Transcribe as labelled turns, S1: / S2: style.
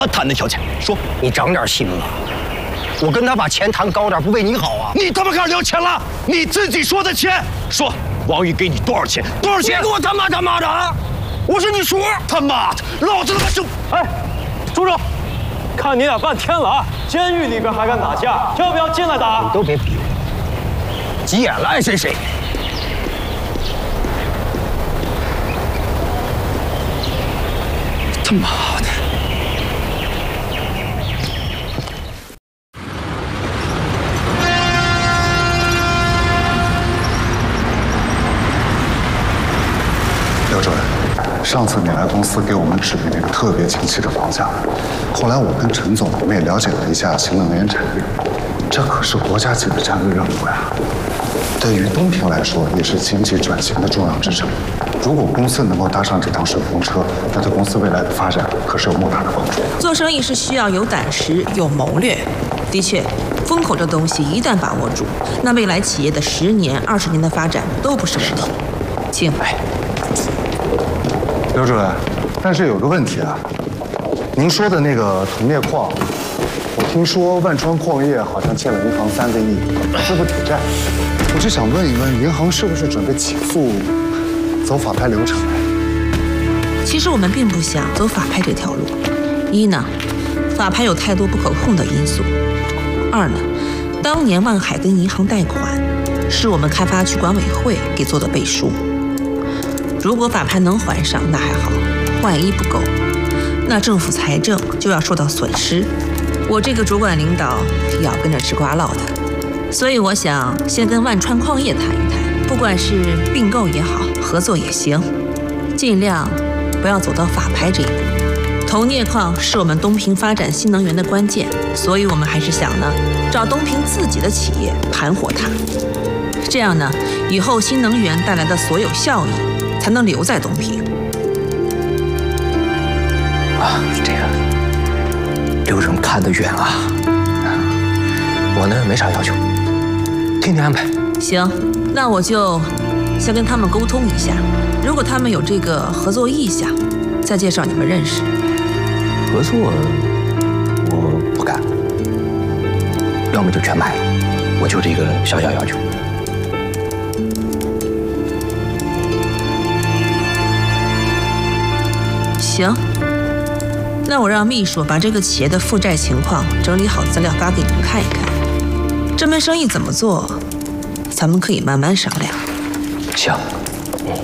S1: 谈的条件，说
S2: 你长点心吧。我跟他把钱谈高点，不为你好啊？
S1: 你他妈开始聊钱了？你自己说的钱，说王宇给你多少钱？多少钱？
S2: 你给我他妈的啊！我是你叔，
S1: 他妈的，老子他妈就……
S3: 哎，住手！看你俩半天了啊！监狱里边还敢打架，要不要进来打？
S2: 你都别逼我，急眼了爱谁谁。
S1: 他妈的！
S4: 刘主任，上次你来公司给我们指的那个特别清晰的方向，后来我跟陈总我们也了解了一下新能源产业，这可是国家级的战略任务呀。对于东平来说，也是经济转型的重要支撑。如果公司能够搭上这趟顺风车，那对公司未来的发展可是有莫大的帮助。
S5: 做生意是需要有胆识、有谋略。的确，风口这东西一旦把握住，那未来企业的10年、20年的发展都不是问题。请。
S4: 刘主任，但是有个问题啊，您说的那个铜镍矿，我听说万川矿业好像欠了银行3个亿资不抵债，我就想问一问，银行是不是准备起诉，走法拍流程呢？
S5: 其实我们并不想走法拍这条路。一呢，法拍有太多不可控的因素；二呢，当年万海跟银行贷款，是我们开发区管委会给做的背书。如果法拍能还上，那还好；万一不够，那政府财政就要受到损失。我这个主管领导也要跟着吃瓜落的。所以我想先跟万川矿业谈一谈，不管是并购也好，合作也行，尽量不要走到法拍这一步。铜镍矿是我们东平发展新能源的关键，所以我们还是想呢，找东平自己的企业盘活它。这样呢，以后新能源带来的所有效益才能留在东平。
S2: 这个刘主任看得远啊！我呢没啥要求，听听安排。
S5: 行，那我就先跟他们沟通一下，如果他们有这个合作意向，再介绍你们认识。
S2: 合作我不干，要么就全卖了，我就这个小小要求。
S5: 行，那我让秘书把这个企业的负债情况整理好资料发给你们看一看。这门生意怎么做，咱们可以慢慢商量。
S2: 行。